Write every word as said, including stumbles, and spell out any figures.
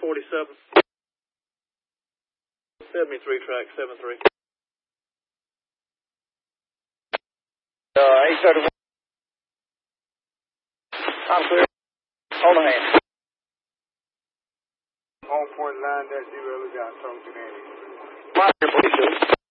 forty-seven. seventy-three track, seven three. Uh, eight thirty-one. I'm clear. Hold on hand. On point line, that's zero, we got talk to Danny. My please,